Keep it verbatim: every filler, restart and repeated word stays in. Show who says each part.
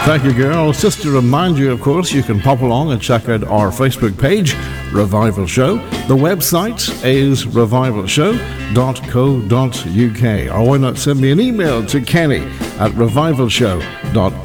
Speaker 1: Thank you, girls. Just to remind you, of course, you can pop along and check out our Facebook page, Revival Show. The website is revival show dot co dot uk. Or why not send me an email to Kenny at revival show dot com.